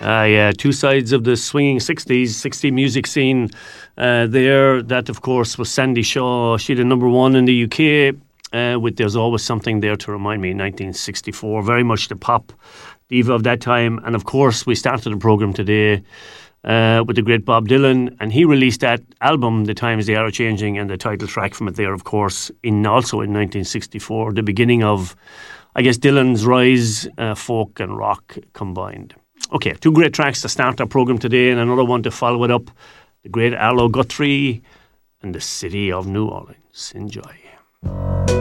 Yeah, two sides of the swinging 60 music scene there. That, of course, was Sandy Shaw. She did number one in the UK with There's Always Something There to Remind Me in 1964. Very much the pop diva of that time. And, of course, we started the programme today with the great Bob Dylan, and he released that album, The Times They Are Changing, and the title track from it there, of course, also in 1964, the beginning of, I guess, Dylan's rise, folk and rock combined. Okay, two great tracks to start our programme today, and another one to follow it up, the great Arlo Guthrie and the City of New Orleans. Enjoy.